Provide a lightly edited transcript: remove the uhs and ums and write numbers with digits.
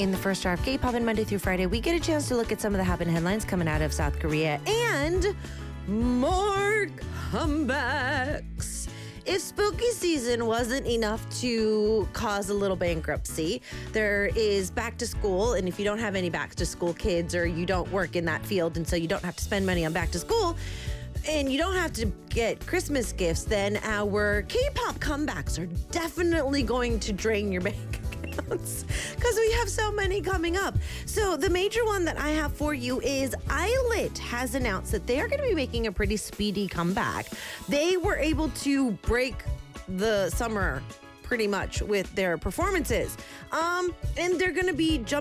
In the first hour of K-pop and Monday through Friday, we get a chance to look at some of the happening headlines coming out of South Korea and more comebacks. If spooky season wasn't enough to cause a little bankruptcy, there is back to school. And if you don't have any back to school kids or you don't work in that field and so you don't have to spend money on back to school and you don't have to get Christmas gifts, then our K-pop comebacks are definitely going to drain your bank accounts because we have so many coming up. So the major one that I have for you is Islet has announced that they are going to be making a pretty speedy comeback. They were able to break the summer pretty much with their performances. And they're going to be jumping